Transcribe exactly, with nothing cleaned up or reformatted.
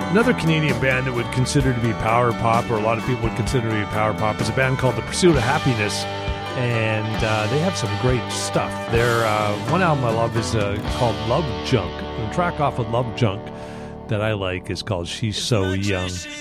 Another Canadian band that would consider to be power pop, or a lot of people would consider to be power pop, is a band called The Pursuit of Happiness, and uh, they have some great stuff. Their uh, one album I love is uh, called Love Junk. The track off of Love Junk that I like is called She's So Young.